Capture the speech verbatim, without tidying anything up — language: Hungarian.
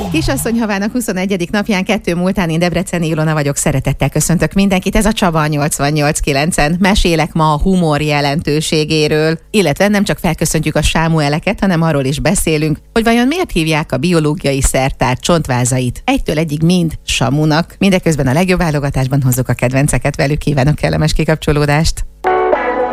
Kisasszony havának huszonegyedik napján kettő múltán én Debreceni Ilona vagyok, szeretettel köszöntök mindenkit, ez a Csaba nyolcvannyolc kilencen. Mesélek ma a humor jelentőségéről, illetve nem csak felköszöntjük a Sámueleket, hanem arról is beszélünk, hogy vajon miért hívják a biológiai szertár csontvázait egytől egyig mind Samunak. Mindeközben a legjobb válogatásban hozzuk a kedvenceket, velük kívánok kellemes kikapcsolódást.